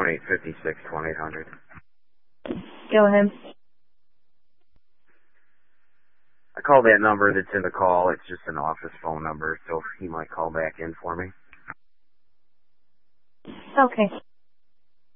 1-856-2800. Go ahead. I called that number that's in the call. It's just an office phone number, so he might call back in for me. Okay.